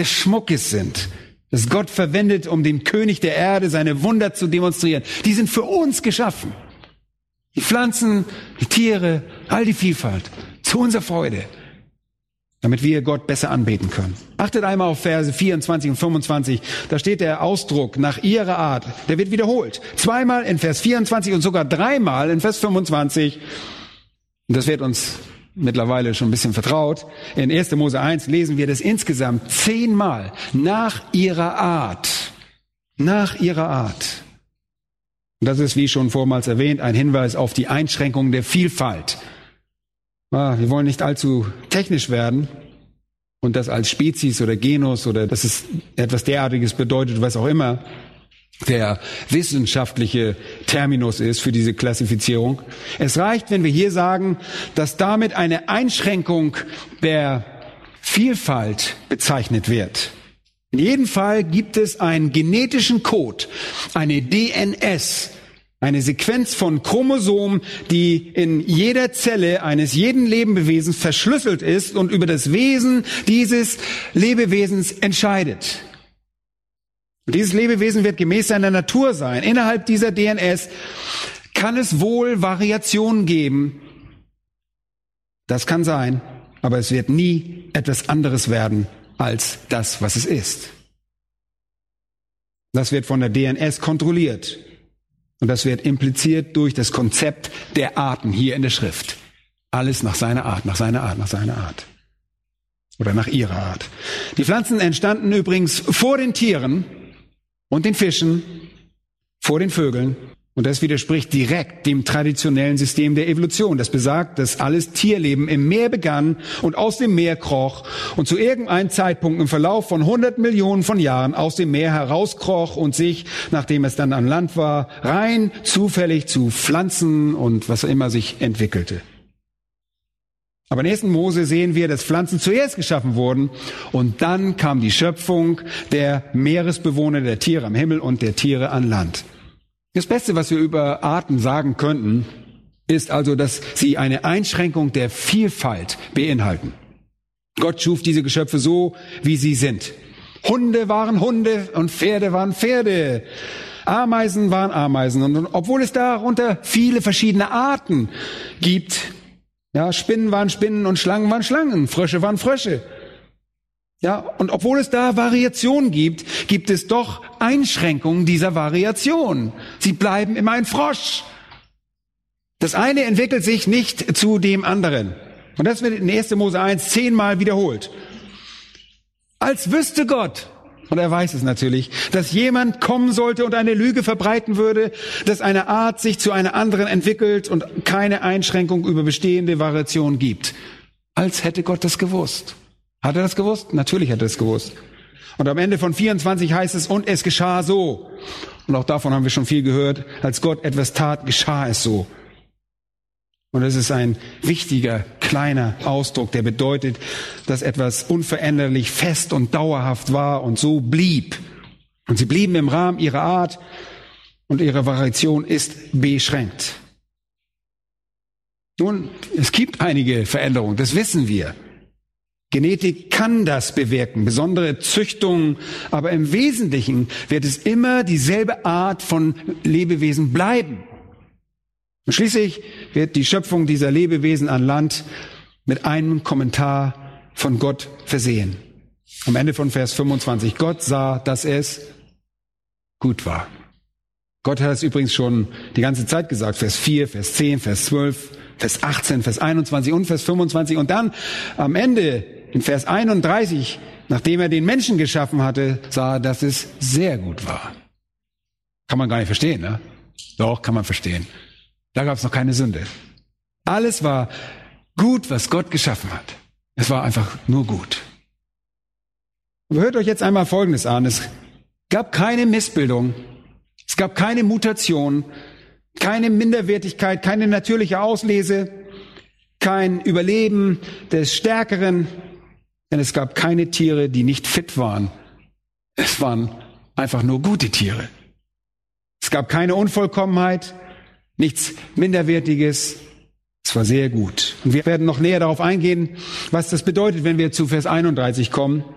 des Schmuckes sind, das Gott verwendet, um dem König der Erde seine Wunder zu demonstrieren. Die sind für uns geschaffen. Die Pflanzen, die Tiere, all die Vielfalt, zu unserer Freude, damit wir Gott besser anbeten können. Achtet einmal auf Verse 24 und 25. Da steht der Ausdruck nach ihrer Art. Der wird wiederholt. Zweimal in Vers 24 und sogar dreimal in Vers 25. Und das wird uns mittlerweile schon ein bisschen vertraut. In 1. Mose 1 lesen wir das insgesamt 10-mal. Nach ihrer Art. Nach ihrer Art. Und das ist, wie schon vormals erwähnt, ein Hinweis auf die Einschränkung der Vielfalt. Wir wollen nicht allzu technisch werden und das als Spezies oder Genus oder dass es etwas derartiges bedeutet, was auch immer der wissenschaftliche Terminus ist für diese Klassifizierung. Es reicht, wenn wir hier sagen, dass damit eine Einschränkung der Vielfalt bezeichnet wird. In jedem Fall gibt es einen genetischen Code, eine DNS, eine Sequenz von Chromosomen, die in jeder Zelle eines jeden Lebewesens verschlüsselt ist und über das Wesen dieses Lebewesens entscheidet. Und dieses Lebewesen wird gemäß seiner Natur sein. Innerhalb dieser DNS kann es wohl Variationen geben. Das kann sein, aber es wird nie etwas anderes werden als das, was es ist. Das wird von der DNS kontrolliert. Und das wird impliziert durch das Konzept der Arten hier in der Schrift. Alles nach seiner Art, nach seiner Art, nach seiner Art. Oder nach ihrer Art. Die Pflanzen entstanden übrigens vor den Tieren und den Fischen, vor den Vögeln. Und das widerspricht direkt dem traditionellen System der Evolution. Das besagt, dass alles Tierleben im Meer begann und aus dem Meer kroch und zu irgendeinem Zeitpunkt im Verlauf von 100 Millionen von Jahren aus dem Meer herauskroch und sich, nachdem es dann an Land war, rein zufällig zu Pflanzen und was immer sich entwickelte. Aber in 1. Mose sehen wir, dass Pflanzen zuerst geschaffen wurden und dann kam die Schöpfung der Meeresbewohner, der Tiere am Himmel und der Tiere an Land. Das Beste, was wir über Arten sagen könnten, ist also, dass sie eine Einschränkung der Vielfalt beinhalten. Gott schuf diese Geschöpfe so, wie sie sind. Hunde waren Hunde und Pferde waren Pferde. Ameisen waren Ameisen. Und obwohl es darunter viele verschiedene Arten gibt, ja, Spinnen waren Spinnen und Schlangen waren Schlangen, Frösche waren Frösche. Ja, und obwohl es da Variationen gibt, gibt es doch Einschränkungen dieser Variation. Sie bleiben immer ein Frosch. Das eine entwickelt sich nicht zu dem anderen. Und das wird in 1. Mose 1 10-mal wiederholt. Als wüsste Gott, und er weiß es natürlich, dass jemand kommen sollte und eine Lüge verbreiten würde, dass eine Art sich zu einer anderen entwickelt und keine Einschränkung über bestehende Variationen gibt. Als hätte Gott das gewusst. Hat er das gewusst? Natürlich hat er das gewusst. Und am Ende von 24 heißt es, und es geschah so. Und auch davon haben wir schon viel gehört. Als Gott etwas tat, geschah es so. Und es ist ein wichtiger, kleiner Ausdruck, der bedeutet, dass etwas unveränderlich fest und dauerhaft war und so blieb. Und sie blieben im Rahmen ihrer Art und ihre Variation ist beschränkt. Nun, es gibt einige Veränderungen, das wissen wir. Genetik kann das bewirken, besondere Züchtungen, aber im Wesentlichen wird es immer dieselbe Art von Lebewesen bleiben. Und schließlich wird die Schöpfung dieser Lebewesen an Land mit einem Kommentar von Gott versehen. Am Ende von Vers 25. Gott sah, dass es gut war. Gott hat es übrigens schon die ganze Zeit gesagt. Vers 4, Vers 10, Vers 12, Vers 18, Vers 21 und Vers 25. Und dann am Ende in Vers 31, nachdem er den Menschen geschaffen hatte, sah er, dass es sehr gut war. Kann man gar nicht verstehen, ne? Doch, kann man verstehen. Da gab es noch keine Sünde. Alles war gut, was Gott geschaffen hat. Es war einfach nur gut. Aber hört euch jetzt einmal Folgendes an. Es gab keine Missbildung. Es gab keine Mutation, keine Minderwertigkeit, keine natürliche Auslese, kein Überleben des Stärkeren. Denn es gab keine Tiere, die nicht fit waren. Es waren einfach nur gute Tiere. Es gab keine Unvollkommenheit, nichts Minderwertiges. Es war sehr gut. Und wir werden noch näher darauf eingehen, was das bedeutet, wenn wir zu Vers 31 kommen.